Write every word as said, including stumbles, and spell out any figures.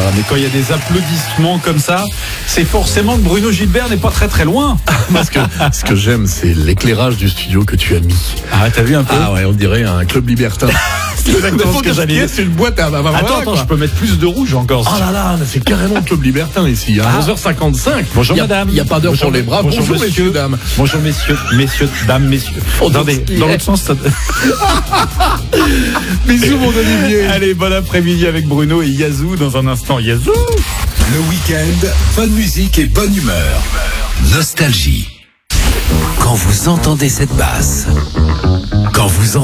mais quand il y a des applaudissements comme ça, c'est forcément que Bruno Gilbert n'est pas très très loin. Parce que ce que j'aime, c'est l'éclairage du studio que tu as mis. Ah, t'as vu un peu? Ah ouais, on dirait un club libertin. C'est exactement ce que j'allais dire. C'est une boîte à... Bah, bah, attends, voilà, attends, quoi. je peux mettre plus de rouge encore. Oh là là, c'est carrément le club libertin ici, à Ah. onze heures cinquante-cinq. Bonjour y a, madame. Il n'y a pas d'heure Bonjour, pour les bras. Bonjour, bonjour, messieurs, dames. Bonjour messieurs, messieurs, dames, messieurs. Oh, Attendez, donc, dans l'autre sens, ça... Bisous mon Olivier. Allez, bon après-midi avec Bruno et Yazoo dans un instant. Yazoo. Le week-end, bonne musique et bonne humeur. Nostalgie. Quand vous entendez cette basse, quand vous entendez